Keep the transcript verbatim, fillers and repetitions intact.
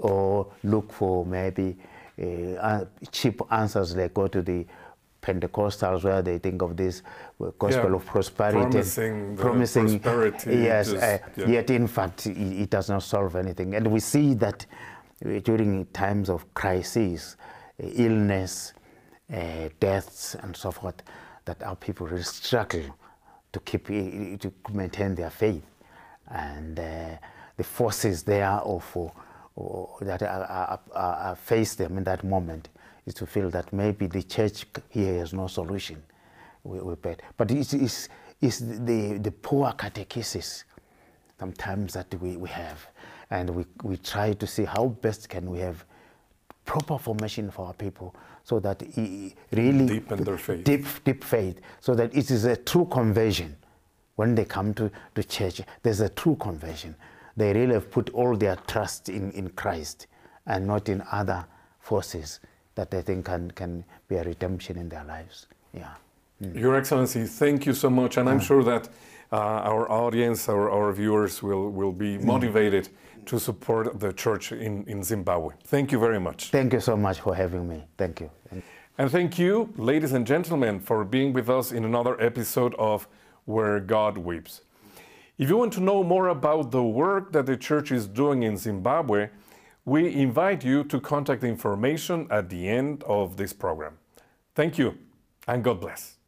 or look for maybe uh, cheap answers. They go to the Pentecostals where they think of this gospel yeah, of prosperity, promising, promising prosperity. Yes, just, uh, yeah. yet in fact it, it does not solve anything. And we see that uh, during times of crises, uh, illness, uh, deaths, and so forth, that our people really struggle to keep uh, to maintain their faith, and uh, the forces there of uh, that are, are, are, are face them in that moment is to feel that maybe the church here has no solution. We, we bet. But it's, it's, it's the, the poor catechesis sometimes that we, we have. And we, we try to see how best can we have proper formation for our people so that it really deepen their faith. Deep, deep faith, so that it is a true conversion. When they come to, to church, there's a true conversion. They really have put all their trust in, in Christ and not in other forces that they think can, can be a redemption in their lives. Yeah. Mm. Your Excellency, thank you so much. And I'm uh, sure that uh, our audience, our, our viewers will, will be motivated mm. to support the church in, in Zimbabwe. Thank you very much. Thank you so much for having me. Thank you. And thank you, ladies and gentlemen, for being with us in another episode of Where God Weeps. If you want to know more about the work that the church is doing in Zimbabwe, we invite you to contact information at the end of this program. Thank you, and God bless.